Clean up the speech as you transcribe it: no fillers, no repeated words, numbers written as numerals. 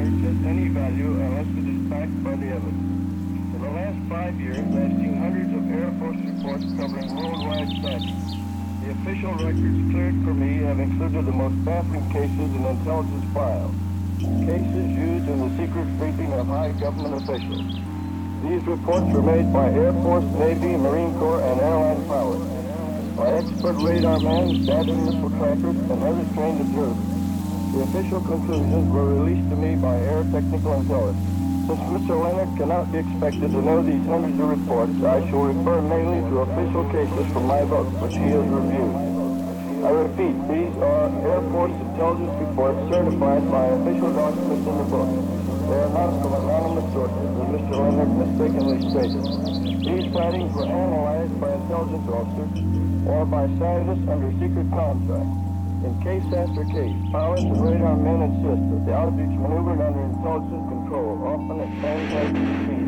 research has any value unless it is backed by the evidence. In the last 5 years, I've seen hundreds of Air Force reports covering worldwide sites. The official records cleared for me have included the most baffling cases in intelligence files, cases used in the secret briefing of high government officials. These reports were made by Air Force, Navy, Marine Corps, and airline pilots, by expert radar men, data missile trackers, and other trained observers. The official conclusions were released to me by Air Technical Intelligence. Since Mr. Leonard cannot be expected to know these hundreds of reports, I shall refer mainly to official cases from my book, which he has reviewed. I repeat, these are Air Force intelligence reports certified by official documents in the book. They are not from anonymous sources, as Mr. Leonard mistakenly stated. These sightings were analyzed by intelligence officers or by scientists under secret contract. In case after case, pilots and radar men insist that the objects maneuvered under intelligence control, often at fantastic speed.